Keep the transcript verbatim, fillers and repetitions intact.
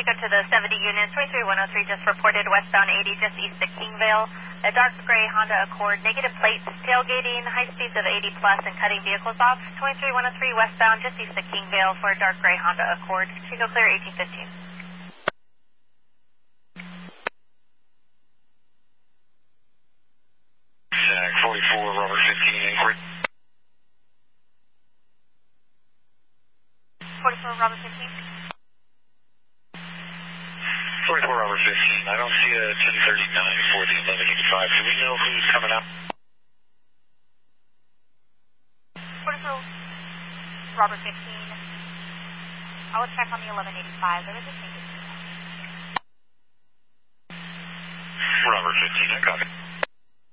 Take up to the seventy units, twenty-three one oh three just reported westbound eighty just east of Kingvale. A dark gray Honda Accord, negative plates, tailgating, high speeds of eighty plus and cutting vehicles off. twenty-three one oh three westbound just east of Kingvale for a dark gray Honda Accord. Single clear eighteen fifteen. Jack forty-four, Robert fifteen, inquiry. forty-four Robert fifteen. forty-four, Robert fifteen. I don't see a ten thirty-nine for the eleven eighty-five. Do we know who's coming up? forty-four Robert fifteen. I will check on the eleven eighty-five. There is a change. Robert fifteen, I copy.